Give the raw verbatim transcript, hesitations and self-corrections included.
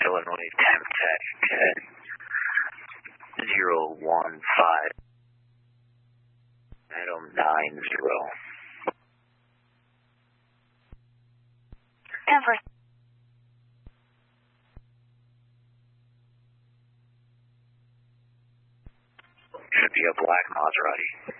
Illinois Temp Tech at zero one five Adam nine zero. Denver. Should be a black Maserati.